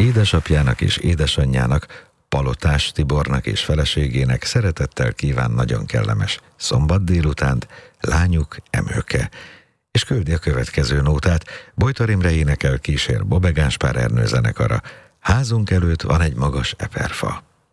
édesapjának és édesanyjának, Palotás Tibornak és feleségének szeretettel kíván nagyon kellemes szombat délutánt, lányuk Emőke. És küldi a következő nótát, Bojtor Imre énekel, kísér Bobbe Gáspár Ernő zenekara. Házunk előtt van egy magas eperfa.